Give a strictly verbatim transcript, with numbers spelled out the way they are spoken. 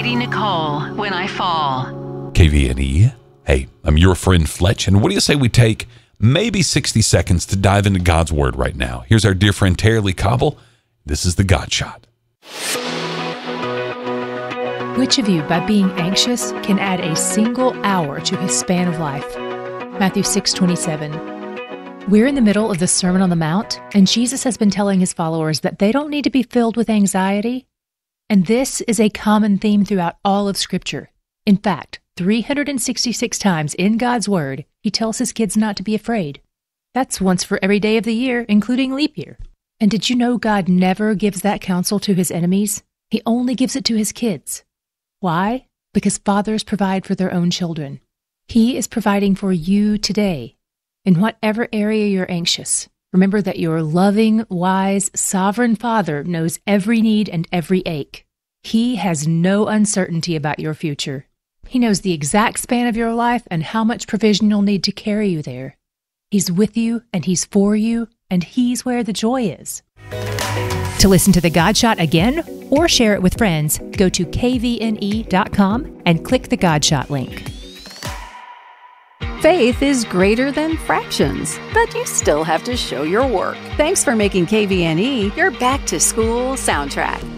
Katie Nicole, When I Fall. K V N E. Hey, I'm your friend Fletch, and what do you say we take maybe sixty seconds to dive into God's Word right now? Here's our dear friend Terry Lee Cobble. This is the God Shot. Which of you, by being anxious, can add a single hour to his span of life? Matthew six twenty-seven. We're in the middle of the Sermon on the Mount, and Jesus has been telling his followers that they don't need to be filled with anxiety. And this is a common theme throughout all of Scripture. In fact, three hundred sixty-six times in God's Word, he tells his kids not to be afraid. That's once for every day of the year, including leap year. And did you know God never gives that counsel to his enemies? He only gives it to his kids. Why? Because fathers provide for their own children. He is providing for you today. In whatever area you're anxious, remember that your loving, wise, sovereign Father knows every need and every ache. He has no uncertainty about your future. He knows the exact span of your life and how much provision you'll need to carry you there. He's with you, and he's for you, and he's where the joy is. To listen to the God Shot again or share it with friends, go to K V N E dot com and click the God Shot link. Faith is greater than fractions, but you still have to show your work. Thanks for making K V N E your back-to-school soundtrack.